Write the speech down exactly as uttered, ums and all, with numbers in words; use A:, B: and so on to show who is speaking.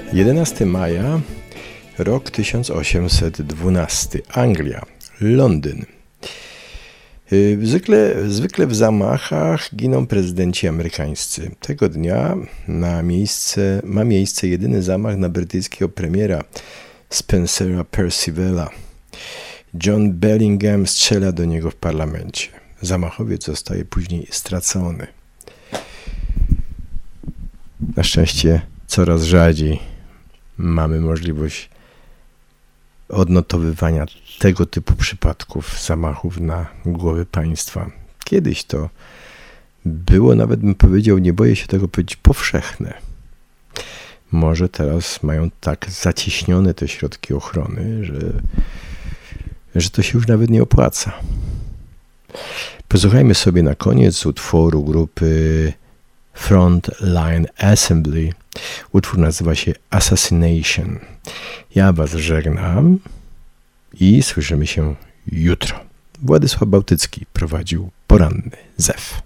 A: jedenastego maja, rok tysiąc osiemset dwunasty, Anglia, Londyn. Zwykle, zwykle w zamachach giną prezydenci amerykańscy. Tego dnia na miejsce, ma miejsce jedyny zamach na brytyjskiego premiera Spencera Percivala. John Bellingham strzela do niego w parlamencie. Zamachowiec zostaje później stracony. Na szczęście coraz rzadziej mamy możliwość odnotowywania tego typu przypadków zamachów na głowy państwa. Kiedyś to było, nawet bym powiedział, nie boję się tego powiedzieć, powszechne. Może teraz mają tak zacieśnione te środki ochrony, że, że to się już nawet nie opłaca. Posłuchajmy sobie na koniec utworu grupy Frontline Assembly. Utwór nazywa się Assassination. Ja was żegnam i słyszymy się jutro. Władysław Bałtycki prowadził poranny zew.